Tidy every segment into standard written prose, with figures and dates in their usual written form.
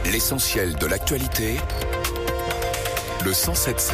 L'essentiel de l'actualité, le 107.7.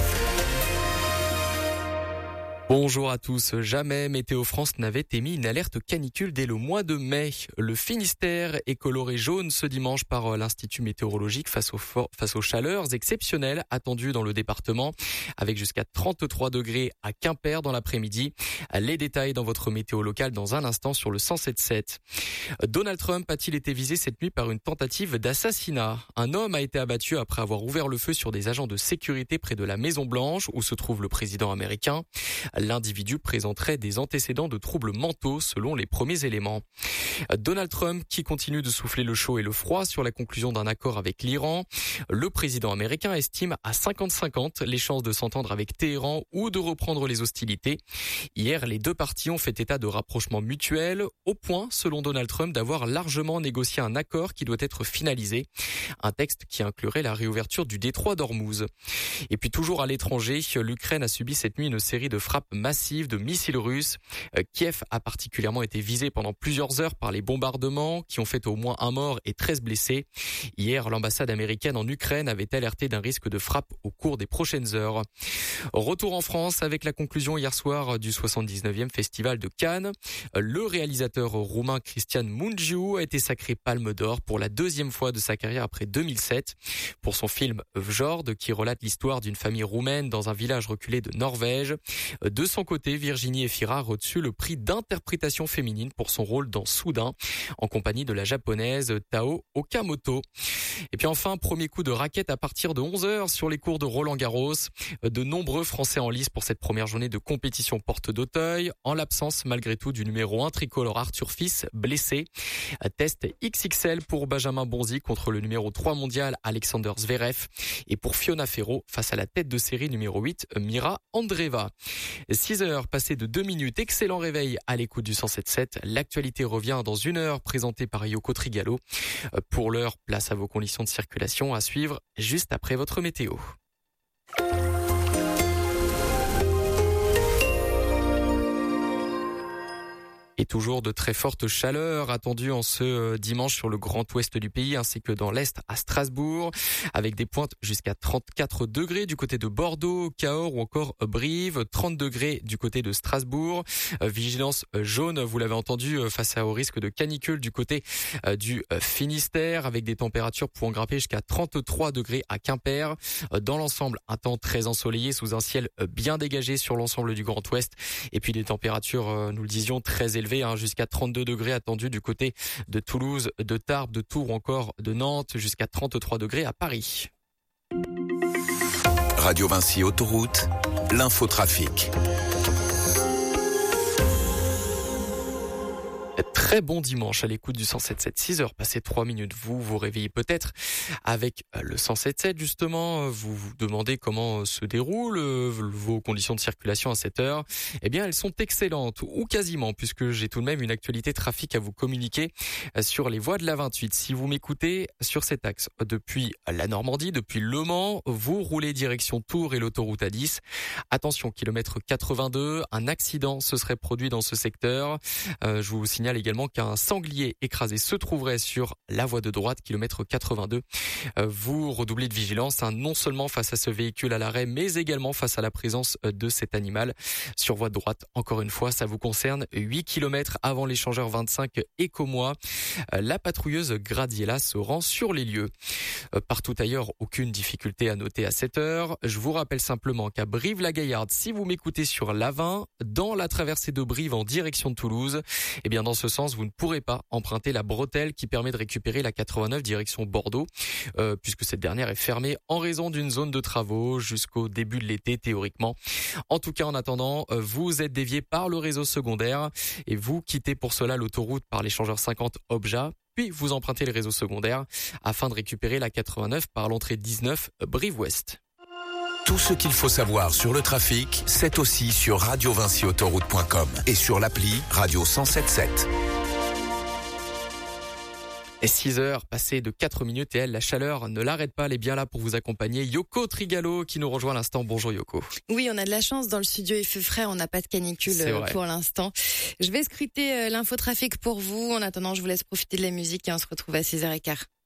Bonjour à tous. Jamais Météo France n'avait émis une alerte canicule dès le mois de mai. Le Finistère est coloré jaune ce dimanche par l'Institut météorologique face aux chaleurs exceptionnelles attendues dans le département, avec jusqu'à 33 degrés à Quimper dans l'après-midi. Les détails dans votre météo locale dans un instant sur le 107.7. Donald Trump a-t-il été visé cette nuit par une tentative d'assassinat? Un homme a été abattu après avoir ouvert le feu sur des agents de sécurité près de la Maison-Blanche où se trouve le président américain. L'individu présenterait des antécédents de troubles mentaux selon les premiers éléments. Donald Trump qui continue de souffler le chaud et le froid sur la conclusion d'un accord avec l'Iran. Le président américain estime à 50-50 les chances de s'entendre avec Téhéran ou de reprendre les hostilités. Hier, les deux parties ont fait état de rapprochements mutuels au point, selon Donald Trump, d'avoir largement négocié un accord qui doit être finalisé. Un texte qui inclurait la réouverture du détroit d'Ormuz. Et puis toujours à l'étranger, l'Ukraine a subi cette nuit une série de frappes massives de missiles russes. Kiev a particulièrement été visé pendant plusieurs heures par les bombardements qui ont fait au moins un mort et 13 blessés. Hier, l'ambassade américaine en Ukraine avait alerté d'un risque de frappe au cours des prochaines heures. Retour en France avec la conclusion hier soir du 79e festival de Cannes. Le réalisateur roumain Cristian Mungiu a été sacré Palme d'Or pour la deuxième fois de sa carrière après 2007 pour son film Vjord qui relate l'histoire d'une famille roumaine dans un village reculé de Norvège. De son côté, Virginie Efira a reçu le prix d'interprétation féminine pour son rôle dans Soudain, en compagnie de la japonaise Tao Okamoto. Et puis enfin, premier coup de raquette à partir de 11h sur les cours de Roland-Garros. De nombreux Français en lice pour cette première journée de compétition porte d'Auteuil, en l'absence malgré tout du numéro 1 tricolore Arthur Fils, blessé. Test XXL pour Benjamin Bonzi contre le numéro 3 mondial Alexander Zverev. Et pour Fiona Ferro face à la tête de série numéro 8, Mira Andreeva. 6h passées de 2 minutes, excellent réveil à l'écoute du 107.7. L'actualité revient dans 1 heure, présentée par Yoko Trigalo. Pour l'heure, place à vos conditions de circulation à suivre juste après votre météo. Et toujours de très fortes chaleurs attendues en ce dimanche sur le grand ouest du pays ainsi que dans l'est à Strasbourg avec des pointes jusqu'à 34 degrés du côté de Bordeaux, Cahors ou encore Brive, 30 degrés du côté de Strasbourg. Vigilance jaune, vous l'avez entendu, face au risque de canicule du côté du Finistère avec des températures pouvant grimper jusqu'à 33 degrés à Quimper. Dans l'ensemble, un temps très ensoleillé sous un ciel bien dégagé sur l'ensemble du grand ouest et puis des températures, nous le disions, très élevées. Jusqu'à 32 degrés attendus du côté de Toulouse, de Tarbes, de Tours ou encore de Nantes, jusqu'à 33 degrés à Paris. Radio Vinci Autoroute, l'infotrafic. Très bon dimanche à l'écoute du 107.7, 6h passées 3 minutes. Vous vous réveillez peut-être avec le 107.7 justement. Vous vous demandez comment se déroulent vos conditions de circulation à cette heure. Eh bien, elles sont excellentes ou quasiment puisque j'ai tout de même une actualité trafic à vous communiquer sur les voies de la 28. Si vous m'écoutez sur cet axe depuis la Normandie, depuis Le Mans, vous roulez direction Tours et l'autoroute A10. Attention, kilomètre 82, un accident se serait produit dans ce secteur. Je vous signale également qu'un sanglier écrasé se trouverait sur la voie de droite, kilomètre 82. Vous redoublez de vigilance, non seulement face à ce véhicule à l'arrêt, mais également face à la présence de cet animal sur voie de droite. Encore une fois, ça vous concerne 8 km avant l'échangeur 25 Écomois. La patrouilleuse Gradiella se rend sur les lieux. Partout ailleurs, aucune difficulté à noter à cette heure. Je vous rappelle simplement qu'à Brive-la-Gaillarde, si vous m'écoutez sur l'A20, dans la traversée de Brive en direction de Toulouse, eh bien dans ce sens, vous ne pourrez pas emprunter la bretelle qui permet de récupérer la 89 direction Bordeaux, puisque cette dernière est fermée en raison d'une zone de travaux jusqu'au début de l'été théoriquement. En tout cas, en attendant, vous êtes dévié par le réseau secondaire et vous quittez pour cela l'autoroute par l'échangeur 50 Obja, puis vous empruntez le réseau secondaire afin de récupérer la 89 par l'entrée 19 Brive-Ouest. Tout ce qu'il faut savoir sur le trafic, c'est aussi sur radiovinciautoroute.com et sur l'appli Radio 107.7. Et 6h passées de 4 minutes et elle, la chaleur ne l'arrête pas, elle est bien là pour vous accompagner. Yoko Trigalo qui nous rejoint à l'instant. Bonjour Yoko. Oui, on a de la chance dans le studio, il fait frais, on n'a pas de canicule pour l'instant. Je vais scruter l'infotrafic pour vous. En attendant, je vous laisse profiter de la musique et on se retrouve à 6h15.